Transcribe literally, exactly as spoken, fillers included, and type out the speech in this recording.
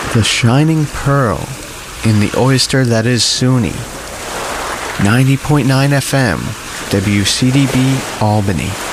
The shining pearl in the oyster that is SUNY. ninety point nine F M, W C D B, Albany.